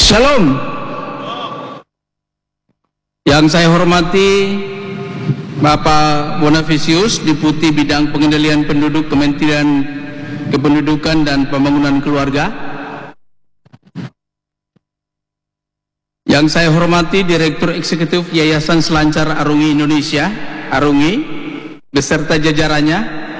Shalom. Yang saya hormati Bapak Bonavisius, Deputi Bidang Pengendalian Penduduk Kementerian Kependudukan dan Pembangunan Keluarga. Yang saya hormati Direktur Eksekutif Yayasan Selancar Arungi Indonesia, Arungi, beserta jajarannya.